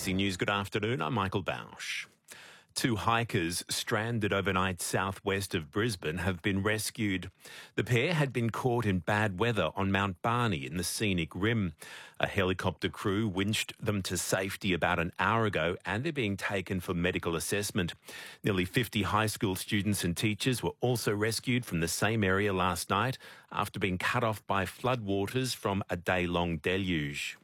ABC News, good afternoon. I'm Michael Bausch. Two hikers stranded overnight southwest of Brisbane have been rescued. The pair had been caught in bad weather on Mount Barney in the scenic rim. A helicopter crew winched them to safety about an hour ago and they're being taken for medical assessment. Nearly 50 high school students and teachers were also rescued from the same area last night after being cut off by floodwaters from a day-long deluge.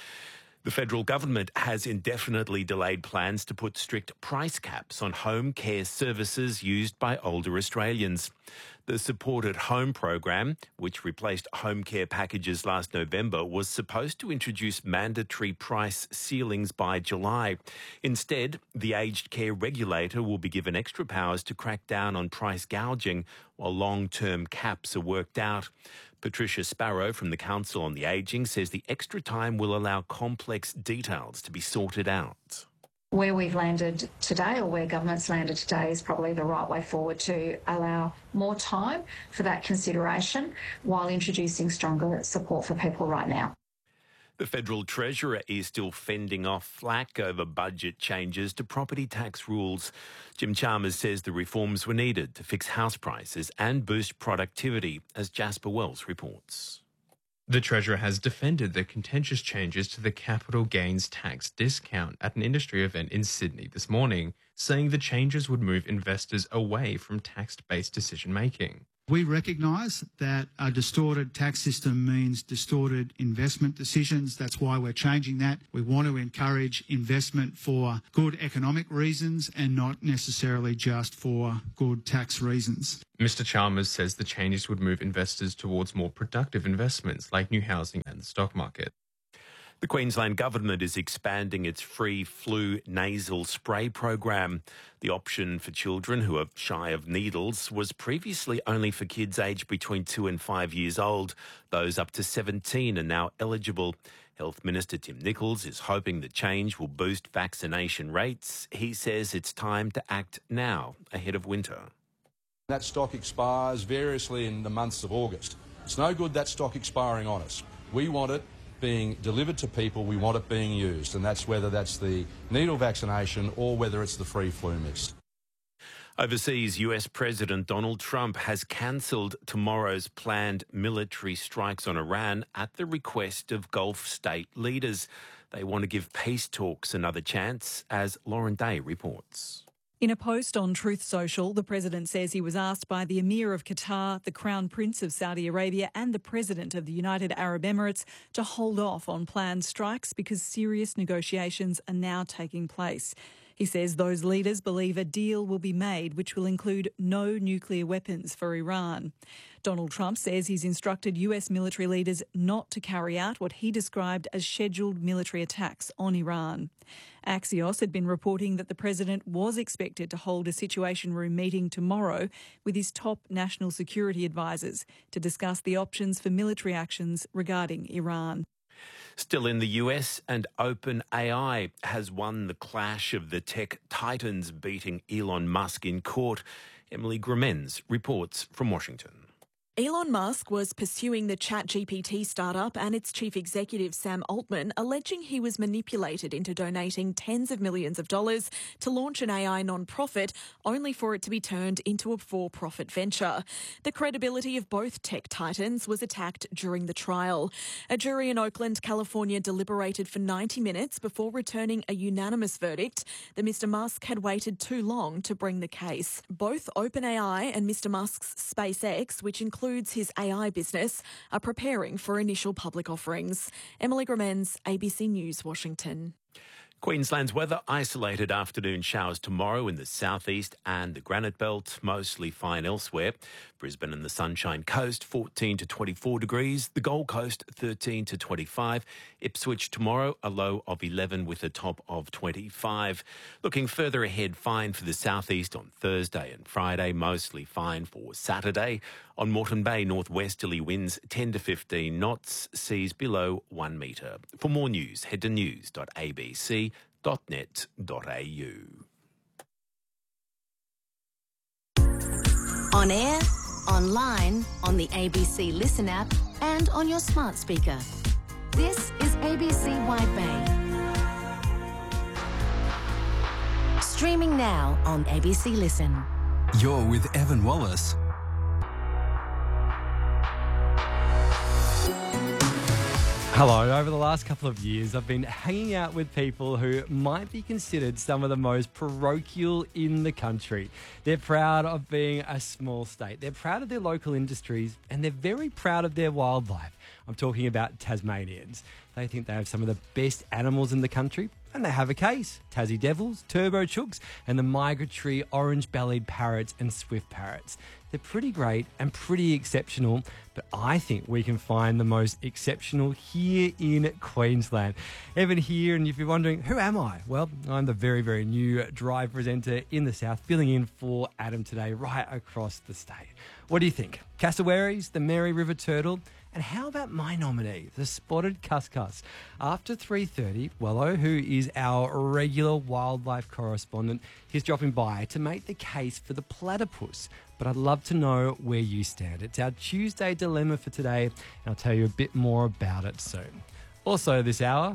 The federal government has indefinitely delayed plans to put strict price caps on home care services used by older Australians. The Supported Home program, which replaced home care packages last November, was supposed to introduce mandatory price ceilings by July. Instead, the aged care regulator will be given extra powers to crack down on price gouging while long-term caps are worked out. Patricia Sparrow from the Council on the Ageing says the extra time will allow complex details to be sorted out. Where we've landed today, or where government's landed today, is probably the right way forward to allow more time for that consideration while introducing stronger support for people right now. The Federal Treasurer is still fending off flack over budget changes to property tax rules. Jim Chalmers says the reforms were needed to fix house prices and boost productivity, as Jasper Wells reports. The Treasurer has defended the contentious changes to the capital gains tax discount at an industry event in Sydney this morning, saying the changes would move investors away from tax-based decision-making. We recognise that a distorted tax system means distorted investment decisions. That's why we're changing that. We want to encourage investment for good economic reasons and not necessarily just for good tax reasons. Mr Chalmers says the changes would move investors towards more productive investments like new housing and the stock market. The Queensland Government is expanding its free flu nasal spray program. The option for children who are shy of needles was previously only for kids aged between 2 and 5 years old. Those up to 17 are now eligible. Health Minister Tim Nicholls is hoping the change will boost vaccination rates. He says it's time to act now, ahead of winter. That stock expires variously in the months of August. It's no good that stock expiring on us. We want it being delivered to people, we want it being used, and that's whether that's the needle vaccination or whether it's the free flu mist. Overseas, US President Donald Trump has cancelled tomorrow's planned military strikes on Iran at the request of Gulf state leaders. They want to give peace talks another chance, as Lauren Day reports. In a post on Truth Social, the President says he was asked by the Emir of Qatar, the Crown Prince of Saudi Arabia and the President of the United Arab Emirates to hold off on planned strikes because serious negotiations are now taking place. He says those leaders believe a deal will be made which will include no nuclear weapons for Iran. Donald Trump says he's instructed US military leaders not to carry out what he described as scheduled military attacks on Iran. Axios had been reporting that the President was expected to hold a Situation Room meeting tomorrow with his top national security advisers to discuss the options for military actions regarding Iran. Still in the US, and OpenAI has won the clash of the tech titans beating Elon Musk in court. Emily Gremens reports from Washington. Elon Musk was pursuing the ChatGPT startup and its chief executive Sam Altman, alleging he was manipulated into donating tens of millions of dollars to launch an AI non-profit, only for it to be turned into a for-profit venture. The credibility of both tech titans was attacked during the trial. A jury in Oakland, California deliberated for 90 minutes before returning a unanimous verdict that Mr Musk had waited too long to bring the case. Both OpenAI and Mr Musk's SpaceX, which includes his AI business, are preparing for initial public offerings. Emily Gremens, ABC News, Washington. Queensland's weather, isolated afternoon showers tomorrow in the southeast and the Granite Belt, mostly fine elsewhere. Brisbane and the Sunshine Coast, 14 to 24 degrees. The Gold Coast, 13 to 25. Ipswich tomorrow, a low of 11 with a top of 25. Looking further ahead, fine for the southeast on Thursday and Friday, mostly fine for Saturday. On Moreton Bay, northwesterly winds 10 to 15 knots, seas below 1 metre. For more news, head to news.abc.net.au. On air, online, on the ABC Listen app and on your smart speaker. This is ABC Wide Bay. Streaming now on ABC Listen. You're with Evan Wallace. Hello. Over the last couple of years, I've been hanging out with people who might be considered some of the most parochial in the country. They're proud of being a small state. They're proud of their local industries, and they're very proud of their wildlife. I'm talking about Tasmanians. They think they have some of the best animals in the country, and they have a case. Tassie Devils, Turbo Chooks, and the migratory orange-bellied parrots and swift parrots. They're pretty great and pretty exceptional, but I think we can find the most exceptional here in Queensland. Evan here, and if you're wondering, who am I? Well, I'm the very, very new Drive presenter in the South, filling in for Adam today right across the state. What do you think? Cassowaries, the Mary River turtle, and how about my nominee, the spotted cuscus? After 3:30, Wello, who is our regular wildlife correspondent, he's dropping by to make the case for the platypus. But I'd love to know where you stand. It's our Tuesday dilemma for today, and I'll tell you a bit more about it soon. Also this hour...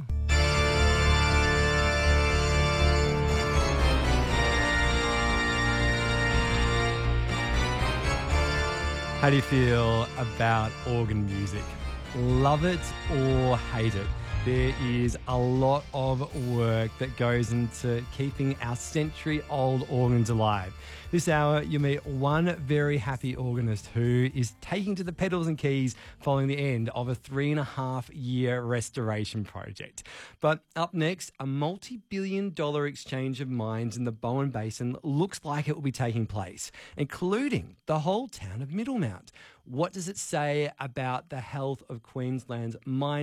How do you feel about organ music? Love it or hate it? There is a lot of work that goes into keeping our century-old organs alive. This hour, you meet one very happy organist who is taking to the pedals and keys following the end of a 3.5-year restoration project. But up next, a multi-billion-dollar exchange of minds in the Bowen Basin looks like it will be taking place, including the whole town of Middlemount. What does it say about the health of Queensland's mine